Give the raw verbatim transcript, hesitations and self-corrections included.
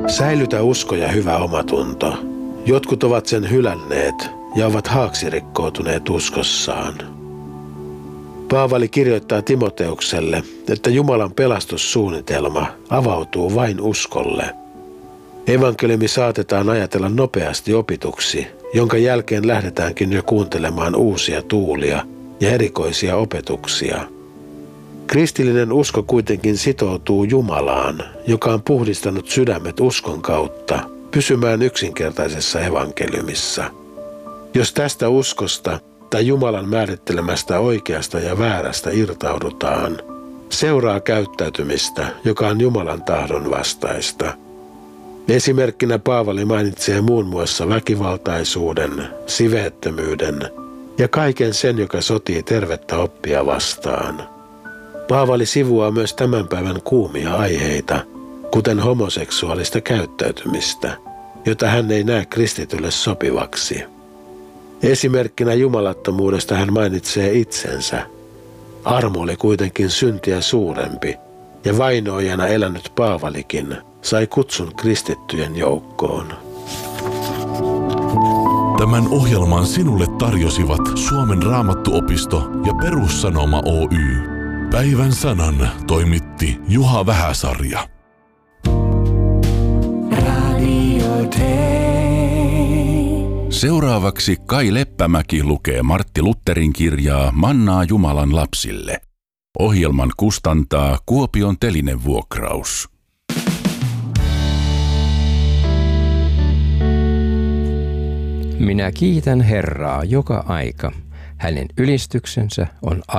Säilytä usko ja hyvä omatunto. Jotkut ovat sen hylänneet ja ovat haaksirikkoutuneet uskossaan. Paavali kirjoittaa Timoteukselle, että Jumalan pelastussuunnitelma avautuu vain uskolle. Evankeliumi saatetaan ajatella nopeasti opituksi, jonka jälkeen lähdetäänkin jo kuuntelemaan uusia tuulia ja erikoisia opetuksia. Kristillinen usko kuitenkin sitoutuu Jumalaan, joka on puhdistanut sydämet uskon kautta, pysymään yksinkertaisessa evankeliumissa. Jos tästä uskosta tai Jumalan määrittelemästä oikeasta ja väärästä irtaudutaan, seuraa käyttäytymistä, joka on Jumalan tahdon vastaista. Esimerkkinä Paavali mainitsee muun muassa väkivaltaisuuden, siveettömyyden ja kaiken sen, joka sotii tervettä oppia vastaan. Paavali sivuaa myös tämän päivän kuumia aiheita, kuten homoseksuaalista käyttäytymistä, jota hän ei näe kristitylle sopivaksi. Esimerkkinä jumalattomuudesta hän mainitsee itsensä. Armo oli kuitenkin syntiä suurempi, ja vainoajana elänyt Paavalikin sai kutsun kristittyjen joukkoon. Tämän ohjelman sinulle tarjosivat Suomen Raamattuopisto ja Perussanoma Oy. Päivän sanan toimitti Juha Vähäsarja. Seuraavaksi Kai Leppämäki lukee Martti Lutherin kirjaa Mannaa Jumalan lapsille. Ohjelman kustantaa Kuopion Telinevuokraus. Minä kiitän Herraa joka aika. Hänen ylistyksensä on